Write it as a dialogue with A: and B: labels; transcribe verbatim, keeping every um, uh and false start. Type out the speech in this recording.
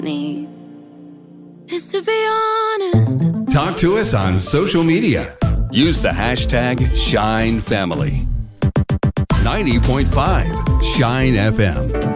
A: need is to be honest.
B: Talk to us on social media. Use the hashtag Shine Family. ninety point five Shine F M.